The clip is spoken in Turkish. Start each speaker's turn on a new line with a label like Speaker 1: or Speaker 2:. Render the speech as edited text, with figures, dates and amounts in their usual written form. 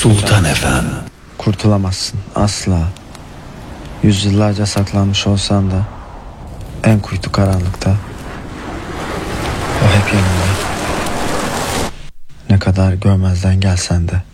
Speaker 1: Sultan Efem.
Speaker 2: Kurtulamazsın asla. Yüzyıllarca saklanmış olsan da en kuytu karanlıkta o hep yanında. Ne kadar görmezden gelsen de.